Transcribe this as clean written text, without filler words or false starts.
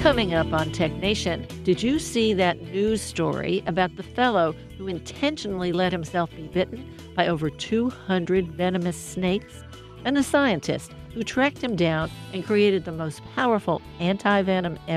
Coming up on Tech Nation, did you see that news story about the fellow who intentionally let himself be bitten by over 200 venomous snakes? And the scientist who tracked him down and created the most powerful anti venom